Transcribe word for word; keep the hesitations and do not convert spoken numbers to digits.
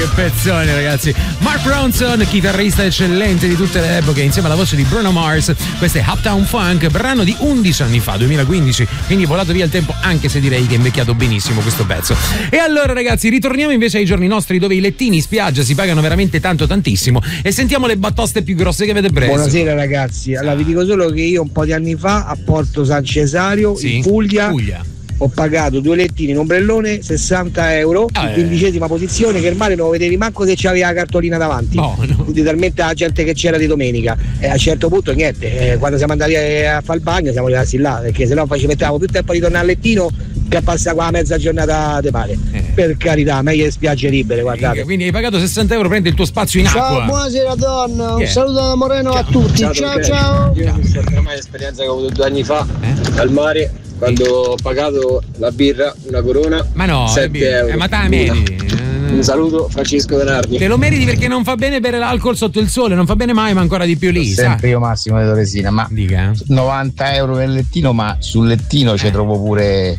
Che pezzone, ragazzi. Mark Ronson, chitarrista eccellente di tutte le epoche, insieme alla voce di Bruno Mars. Questo è Uptown Funk, brano di undici anni fa, duemilaquindici, quindi è volato via il tempo, anche se direi che è invecchiato benissimo questo pezzo. E allora, ragazzi, ritorniamo invece ai giorni nostri, dove i lettini in spiaggia si pagano veramente tanto tantissimo, e sentiamo le batoste più grosse che avete preso. Buonasera ragazzi, allora vi dico solo che io un po' di anni fa a Porto San Cesario, sì, in Puglia, Puglia ho pagato due lettini in ombrellone sessanta euro, ah, in quindicesima eh. posizione, che il mare non lo vedevi manco se c'aveva la cartolina davanti. No, no. Quindi talmente la gente che c'era di domenica. E a un certo punto niente, eh, quando siamo andati a fare il bagno siamo rimasti là, perché sennò ci mettevamo più tempo a ritornare a lettino che a passare qua mezza giornata di mare. Eh. Per carità, meglio le spiagge libere, guardate. Quindi hai pagato sessanta euro, prendi il tuo spazio in acqua. Ciao, buonasera donna, yeah. Un saluto da Moreno ciao. A tutti. Ciao ciao. ciao. Io ormai l'esperienza che ho avuto due anni fa eh? al mare. Quando ho pagato la birra, una Corona, ma no, sette euro. Eh, ma te la meriti. Un saluto, Francesco Denardi. Te lo meriti perché non fa bene bere l'alcol sotto il sole, non fa bene mai, ma ancora di più lì. Sempre io Massimo di Toresina, ma dica. novanta euro per lettino, ma sul lettino eh. ci trovo pure